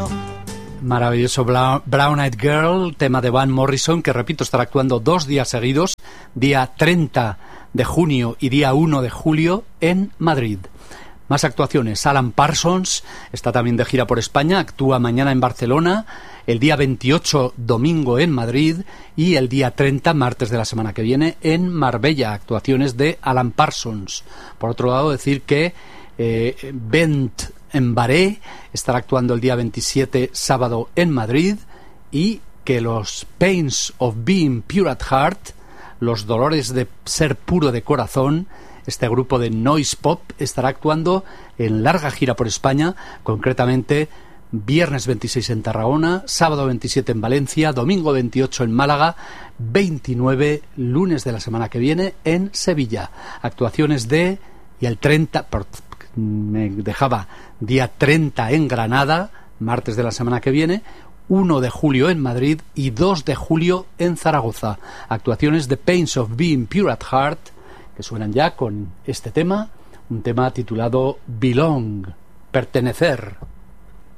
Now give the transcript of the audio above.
Maravilloso Brown Eyed Girl, tema de Van Morrison, que repito, estará actuando 2 días seguidos, día 30 de junio y día 1 de julio en Madrid. Más actuaciones. Alan Parsons está también de gira por España, actúa mañana en Barcelona, el día 28 domingo en Madrid y el día 30 martes de la semana que viene en Marbella. Actuaciones de Alan Parsons. Por otro lado, decir que Bent Mbaré estará actuando el día 27 sábado en Madrid y que los Pains of Being Pure at Heart, los dolores de ser puro de corazón, este grupo de noise pop estará actuando en larga gira por España, concretamente viernes 26 en Tarragona, sábado 27 en Valencia, domingo 28 en Málaga, 29 lunes de la semana que viene en Sevilla. Actuaciones de... y el 30... me dejaba día 30 en Granada, martes de la semana que viene, 1 de julio en Madrid y 2 de julio en Zaragoza. Actuaciones de Pains of Being Pure at Heart, que suenan ya con este tema, un tema titulado Belong, pertenecer.